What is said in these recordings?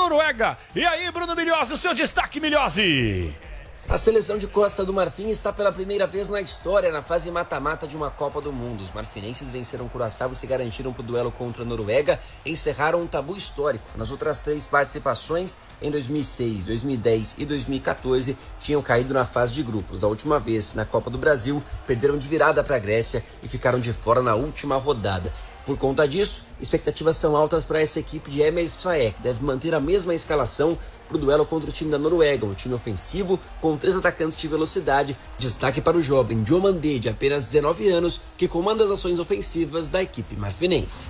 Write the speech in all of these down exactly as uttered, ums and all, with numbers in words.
Noruega. E aí, Bruno Milhozzi, o seu destaque, Milhozzi? A seleção de Costa do Marfim está pela primeira vez na história na fase mata-mata de uma Copa do Mundo. Os marfinenses venceram Curaçao e se garantiram para o duelo contra a Noruega e encerraram um tabu histórico. Nas outras três participações, em dois mil e seis, dois mil e dez e dois mil e quatorze, tinham caído na fase de grupos. Da última vez, na Copa do Brasil, perderam de virada para a Grécia e ficaram de fora na última rodada. Por conta disso, expectativas são altas para essa equipe de Emerson Faé, que deve manter a mesma escalação para o duelo contra o time da Noruega, um time ofensivo com três atacantes de velocidade. Destaque para o jovem Diomandé, de apenas dezenove anos, que comanda as ações ofensivas da equipe marfinense.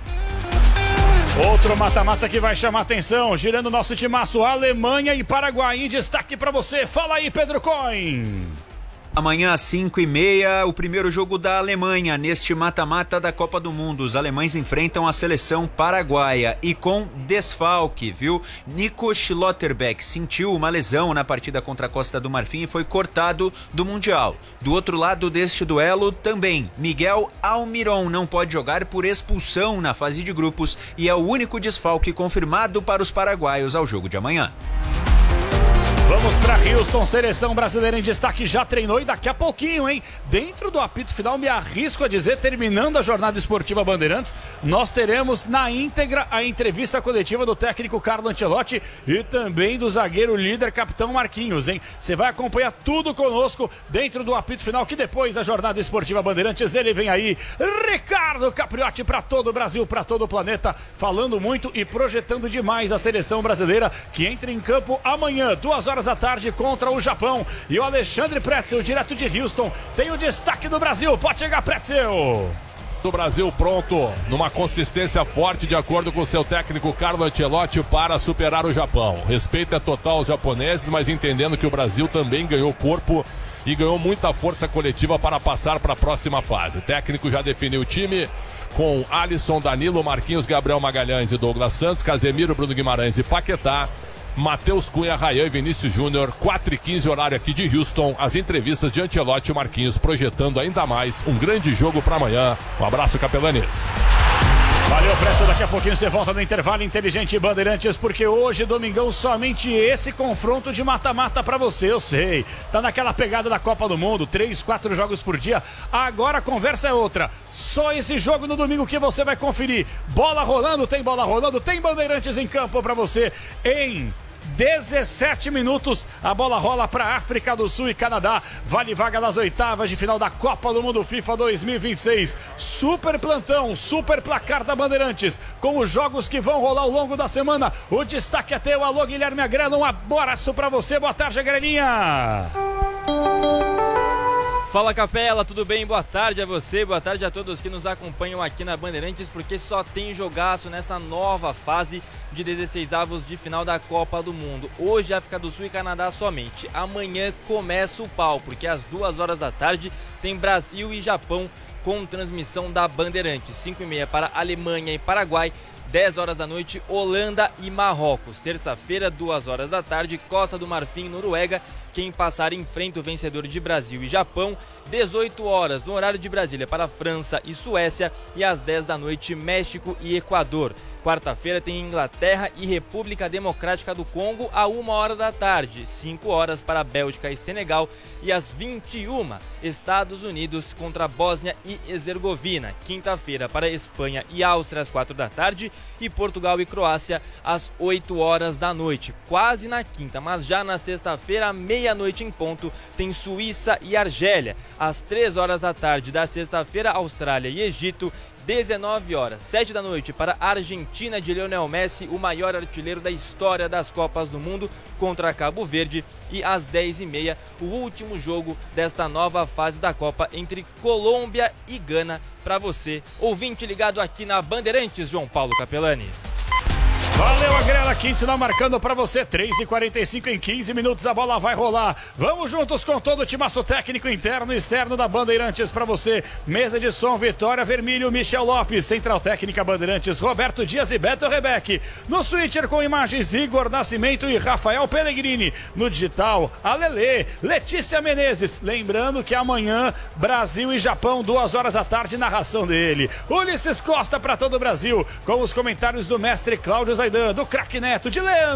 Outro mata-mata que vai chamar atenção, girando nosso timaço, Alemanha e Paraguai. Em destaque para você, fala aí, Pedro Coin. Amanhã às cinco e meia, o primeiro jogo da Alemanha neste mata-mata da Copa do Mundo. Os alemães enfrentam a seleção paraguaia e com desfalque, viu? Nico Schlotterbeck sentiu uma lesão na partida contra a Costa do Marfim e foi cortado do Mundial. Do outro lado deste duelo também, Miguel Almiron não pode jogar por expulsão na fase de grupos e é o único desfalque confirmado para os paraguaios ao jogo de amanhã. Vamos para Houston, seleção brasileira em destaque, já treinou e daqui a pouquinho, hein? Dentro do apito final, me arrisco a dizer, terminando a jornada esportiva Bandeirantes, nós teremos na íntegra a entrevista coletiva do técnico Carlo Ancelotti e também do zagueiro líder, capitão Marquinhos, hein? Você vai acompanhar tudo conosco dentro do apito final, que depois da jornada esportiva Bandeirantes, ele vem aí, Ricardo Capriotti, para todo o Brasil, para todo o planeta, falando muito e projetando demais a seleção brasileira, que entra em campo amanhã, duas horas da tarde contra o Japão. E o Alexandre Pretzel, direto de Houston, tem o destaque do Brasil. Pode chegar, Pretzel. O Brasil pronto, numa consistência forte, de acordo com seu técnico Carlo Ancelotti, para superar o Japão. Respeito é total aos japoneses, mas entendendo que o Brasil também ganhou corpo e ganhou muita força coletiva para passar para a próxima fase. O técnico já definiu o time com Alisson, Danilo, Marquinhos, Gabriel Magalhães e Douglas Santos, Casemiro, Bruno Guimarães e Paquetá, Matheus Cunha, Ryan e Vinícius Júnior. Quatro e quinze, horário aqui de Houston. As entrevistas de Ancelotti e Marquinhos projetando ainda mais um grande jogo para amanhã. Um abraço, capelanes. Valeu, Pressa, daqui a pouquinho você volta no intervalo inteligente Bandeirantes, porque hoje, domingão, somente esse confronto de mata-mata pra você, eu sei. Tá naquela pegada da Copa do Mundo, três, quatro jogos por dia. Agora a conversa é outra. Só esse jogo no domingo que você vai conferir. Bola rolando, tem bola rolando, tem Bandeirantes em campo pra você em dezessete minutos, a bola rola para África do Sul e Canadá, vale vaga nas oitavas de final da Copa do Mundo FIFA dois mil e vinte e seis, super plantão, super placar da Bandeirantes, com os jogos que vão rolar ao longo da semana. O destaque é teu, alô Guilherme Agrela, um abraço para você, boa tarde, Agrelinha. Fala, Capela, tudo bem? Boa tarde a você, boa tarde a todos que nos acompanham aqui na Bandeirantes, porque só tem jogaço nessa nova fase de dezesseisavos de final da Copa do Mundo. Hoje África do Sul e Canadá somente. Amanhã começa o pau, porque às duas horas da tarde tem Brasil e Japão com transmissão da Bandeirantes. cinco e meia para Alemanha e Paraguai. dez horas da noite, Holanda e Marrocos. Terça-feira, duas horas da tarde, Costa do Marfim e Noruega. Quem passar enfrenta o vencedor de Brasil e Japão. dezoito horas, no horário de Brasília, para França e Suécia. E às dez da noite, México e Equador. Quarta-feira tem Inglaterra e República Democrática do Congo a uma hora da tarde. cinco horas para Bélgica e Senegal. E às vinte e uma, Estados Unidos contra Bósnia e Herzegovina. Quinta-feira para Espanha e Áustria às quatro da tarde. E Portugal e Croácia às oito horas da noite. Quase na quinta, mas já na sexta-feira, meia-noite em ponto, tem Suíça e Argélia. Às três horas da tarde da sexta-feira, Austrália e Egito. dezenove horas, sete da noite, para a Argentina de Lionel Messi, o maior artilheiro da história das Copas do Mundo, contra Cabo Verde. E às dez e meia, o último jogo desta nova fase da Copa entre Colômbia e Gana, para você, ouvinte ligado aqui na Bandeirantes, João Paulo Capelanes. Valeu, Agrela, Quintana marcando pra você, três e quarenta e cinco, em quinze minutos a bola vai rolar. Vamos juntos com todo o timaço técnico interno e externo da Bandeirantes pra você. Mesa de som, Vitória Vermelho, Michel Lopes, Central Técnica Bandeirantes, Roberto Dias e Beto Rebeck. No switcher com imagens, Igor Nascimento e Rafael Pellegrini. No digital, a Lelê, Letícia Menezes. Lembrando que amanhã, Brasil e Japão, duas horas da tarde, narração dele. Ulisses Costa pra todo o Brasil, com os comentários do mestre Cláudio Zaidan, do craque Neto, de Leandro.